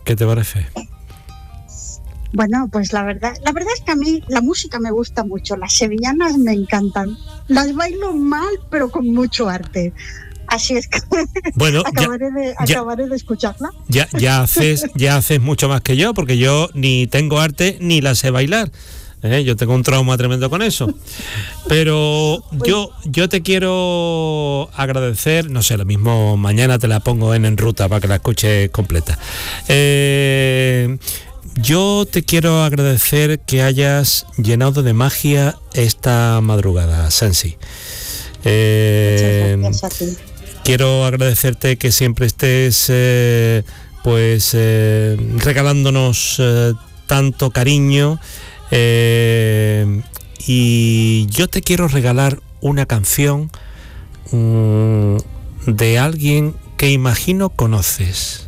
¿Qué te parece? Bueno, pues la verdad es que a mí la música me gusta mucho, las sevillanas me encantan, las bailo mal pero con mucho arte, así es que bueno, acabaré de escucharla. Ya haces mucho más que yo, porque yo ni tengo arte ni la sé bailar. Yo tengo un trauma tremendo con eso. Pero yo te quiero agradecer, no sé, lo mismo mañana te la pongo en ruta para que la escuches completa. Yo te quiero agradecer que hayas llenado de magia esta madrugada, Sensi. Muchas gracias a ti. Quiero agradecerte que siempre estés regalándonos tanto cariño, y yo te quiero regalar una canción de alguien que imagino conoces,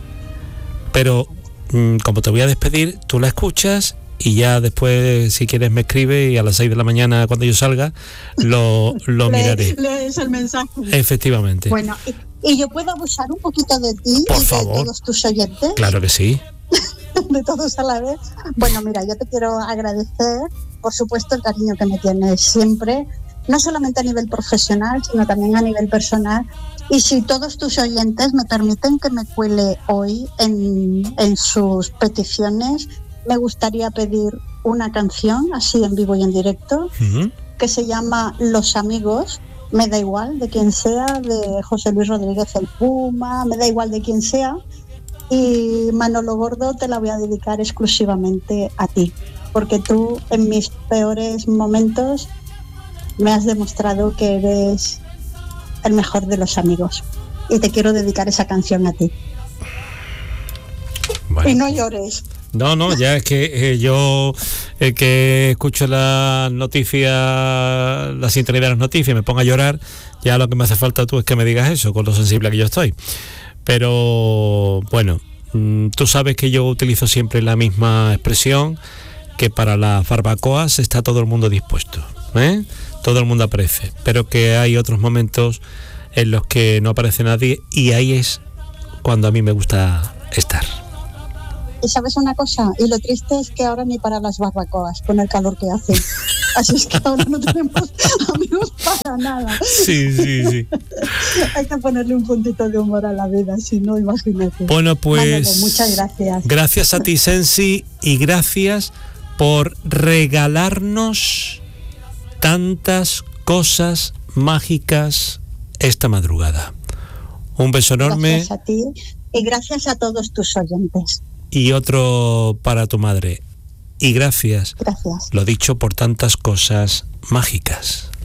pero como te voy a despedir, tú la escuchas y ya después, si quieres, me escribe y a las 6 de la mañana, cuando yo salga, lo miraré. Lees el mensaje. Efectivamente. Bueno, ¿y yo puedo abusar un poquito de ti Por y favor. de todos tus oyentes? Claro que sí. De todos a la vez. Bueno, mira, yo te quiero agradecer, por supuesto, el cariño que me tienes siempre, no solamente a nivel profesional, sino también a nivel personal. Y si todos tus oyentes me permiten que me cuele hoy en sus peticiones, me gustaría pedir una canción, así en vivo y en directo, que se llama Los Amigos. Me da igual de quién sea, de José Luis Rodríguez el Puma, me da igual de quién sea. Y Manolo Gordo, te la voy a dedicar exclusivamente a ti, porque tú en mis peores momentos me has demostrado que eres el mejor de los amigos, y te quiero dedicar esa canción a ti. Bueno. Y no llores. No, ya es que yo que escucho la noticia, la sintonía de las noticias, me pongo a llorar. Ya lo que me hace falta tú es que me digas eso, con lo sensible que yo estoy. Pero bueno, tú sabes que yo utilizo siempre la misma expresión, que para las barbacoas está todo el mundo dispuesto, todo el mundo aparece, pero que hay otros momentos en los que no aparece nadie, y ahí es cuando a mí me gusta estar. Y sabes una cosa, y lo triste es que ahora ni para las barbacoas, con el calor que hace. Así es que ahora no tenemos amigos para nada. Sí. Hay que ponerle un puntito de humor a la vida, si no, imagínate. Bueno, pues Manolo, muchas gracias. Gracias a ti, Sensi, y gracias por regalarnos tantas cosas mágicas esta madrugada. Un beso enorme. Gracias a ti y gracias a todos tus oyentes. Y otro para tu madre. Y gracias. Gracias. Lo dicho, por tantas cosas mágicas.